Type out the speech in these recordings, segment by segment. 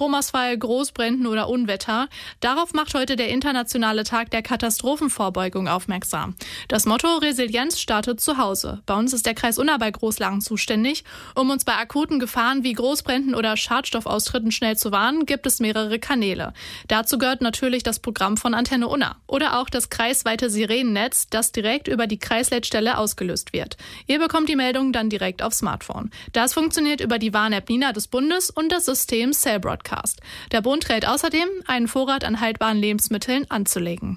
Stromausfall, Großbränden oder Unwetter. Darauf macht heute der Internationale Tag der Katastrophenvorbeugung aufmerksam. Das Motto Resilienz startet zu Hause. Bei uns ist der Kreis Unna bei Großlagen zuständig. Um uns bei akuten Gefahren wie Großbränden oder Schadstoffaustritten schnell zu warnen, gibt es mehrere Kanäle. Dazu gehört natürlich das Programm von Antenne Unna oder auch das kreisweite Sirenennetz, das direkt über die Kreisleitstelle ausgelöst wird. Ihr bekommt die Meldung dann direkt aufs Smartphone. Das funktioniert über die Warn-App Nina des Bundes und das System Cell Broadcast. Der Bund rät außerdem, einen Vorrat an haltbaren Lebensmitteln anzulegen.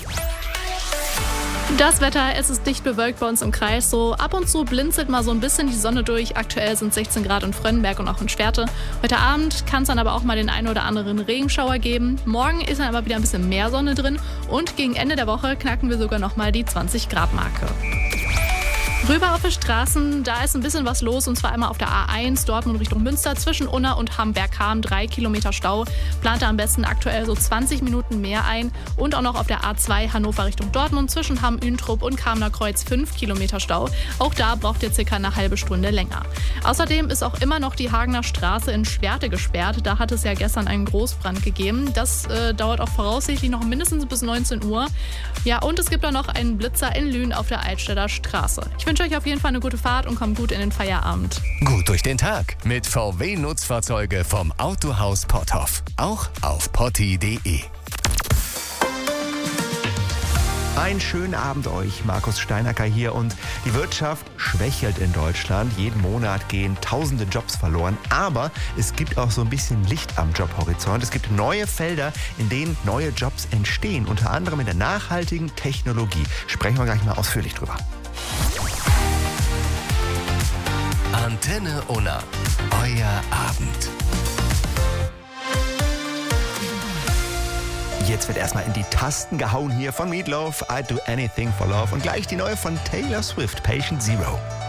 Das Wetter, es ist dicht bewölkt bei uns im Kreis. So ab und zu blinzelt mal so ein bisschen die Sonne durch. Aktuell sind 16 Grad in Frönnenberg und auch in Schwerte. Heute Abend kann es dann aber auch mal den einen oder anderen Regenschauer geben. Morgen ist dann aber wieder ein bisschen mehr Sonne drin. Und gegen Ende der Woche knacken wir sogar noch mal die 20-Grad-Marke. Rüber auf die Straßen, da ist ein bisschen was los und zwar einmal auf der A1 Dortmund Richtung Münster zwischen Unna und Hamberg-Ham 3 Kilometer Stau. Plant da am besten aktuell so 20 Minuten mehr ein und auch noch auf der A2 Hannover Richtung Dortmund zwischen Hamm-Üntrup und Kamener Kreuz 5 Kilometer Stau. Auch da braucht ihr circa eine halbe Stunde länger. Außerdem ist auch immer noch die Hagener Straße in Schwerte gesperrt. Da hat es ja gestern einen Großbrand gegeben. Das dauert auch voraussichtlich noch mindestens bis 19 Uhr. Ja, und es gibt auch noch einen Blitzer in Lünen auf der Altstädter Straße. Ich wünsche euch auf jeden Fall eine gute Fahrt und kommt gut in den Feierabend. Gut durch den Tag mit VW-Nutzfahrzeuge vom Autohaus Potthoff. Auch auf potti.de. Einen schönen Abend euch, Markus Steinacker hier. Und die Wirtschaft schwächelt in Deutschland. Jeden Monat gehen tausende Jobs verloren. Aber es gibt auch so ein bisschen Licht am Jobhorizont. Es gibt neue Felder, in denen neue Jobs entstehen. Unter anderem in der nachhaltigen Technologie. Sprechen wir gleich mal ausführlich drüber. Antenne Unna. Euer Abend. Jetzt wird erstmal in die Tasten gehauen hier von Meatloaf, I'd Do Anything for Love und gleich die neue von Taylor Swift, Patient Zero.